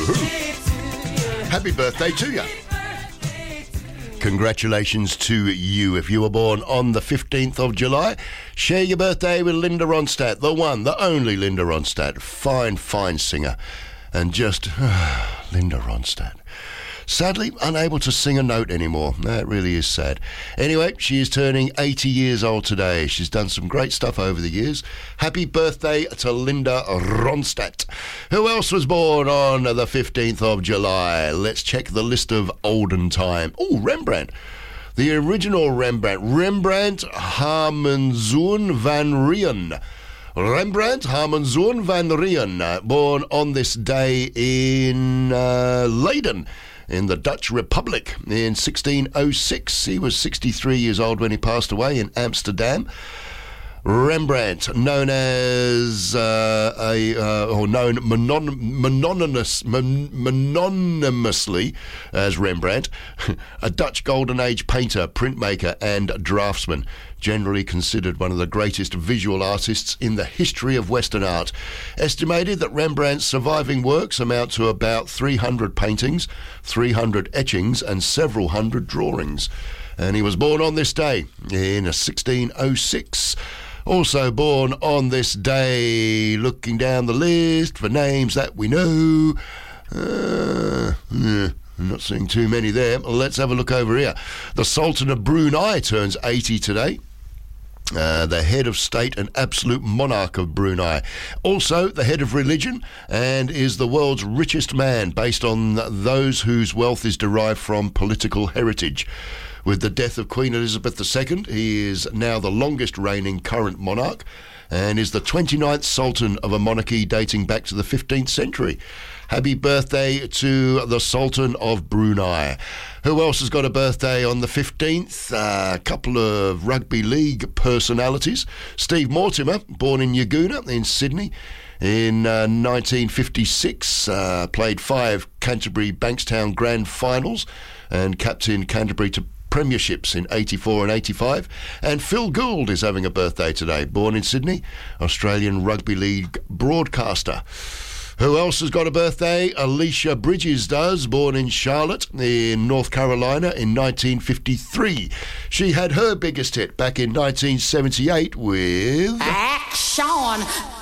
Happy birthday to you. Congratulations to you. If you were born on the 15th of July, share your birthday with Linda Ronstadt, the one, the only Linda Ronstadt. Fine, fine singer. And just, Linda Ronstadt. Sadly, unable to sing a note anymore. That really is sad. Anyway, she is turning 80 years old today. She's done some great stuff over the years. Happy birthday to Linda Ronstadt. Who else was born on the 15th of July? Let's check the list of olden time. Oh, Rembrandt. The original Rembrandt. Rembrandt Harmenszoon van Rijn. Rembrandt Harmenszoon van Rijn. Born on this day in Leiden, in the Dutch Republic in 1606. He was 63 years old when he passed away in Amsterdam. Rembrandt, known as mononymously as Rembrandt, a Dutch Golden Age painter, printmaker and draftsman, generally considered one of the greatest visual artists in the history of Western art. Estimated that Rembrandt's surviving works amount to about 300 paintings, 300 etchings and several hundred drawings. And he was born on this day in 1606. Also born on this day, looking down the list for names that we know. I'm not seeing too many there. Let's have a look over here. The Sultan of Brunei turns 80 today. The head of state and absolute monarch of Brunei. Also the head of religion and is the world's richest man based on those whose wealth is derived from political heritage. With the death of Queen Elizabeth II, he is now the longest reigning current monarch and is the 29th Sultan of a monarchy dating back to the 15th century. Happy birthday to the Sultan of Brunei. Who else has got a birthday on the 15th? A couple of rugby league personalities. Steve Mortimer, born in Yagoona in Sydney in 1956, played 5 Canterbury Bankstown Grand Finals and captained Canterbury to premierships in 84 and 85. And Phil Gould is having a birthday today, born in Sydney, Australian Rugby League broadcaster. Who else has got a birthday? Alicia Bridges does, born in Charlotte in North Carolina in 1953. She had her biggest hit back in 1978 with... Action!